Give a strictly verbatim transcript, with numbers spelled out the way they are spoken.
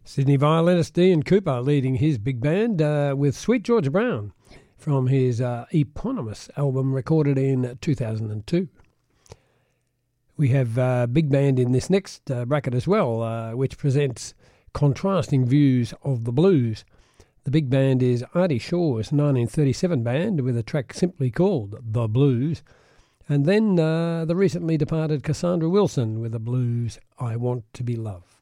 Sydney violinist Ian Cooper leading his big band uh, with Sweet Georgia Brown from his uh, eponymous album recorded in two thousand two. We have uh, big band in this next uh, bracket as well, uh, which presents contrasting views of the blues. The big band is Artie Shaw's nineteen thirty-seven band with a track simply called The Blues, and then uh, the recently departed Cassandra Wilson with the blues I Want to Be Loved.